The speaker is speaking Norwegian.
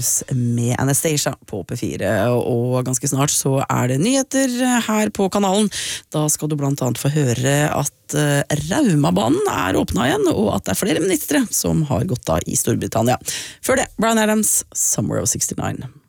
Blues med Anastasia på P4, og ganske snart så det nyheter her på kanalen. Da skal du blant annet få høre at Raumabanen åpnet igjen, og at det flere ministre som har gått av i Storbritannia. Før det, Bryan Adams, Summer of 69.